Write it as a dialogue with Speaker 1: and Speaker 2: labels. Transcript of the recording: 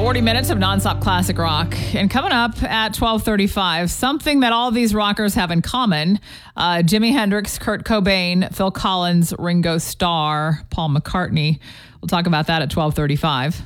Speaker 1: 40 minutes of nonstop classic rock. And coming up at 12:35, something that all of these rockers have in common. Jimi Hendrix, Kurt Cobain, Phil Collins, Ringo Starr, Paul McCartney. We'll talk about that at 12:35.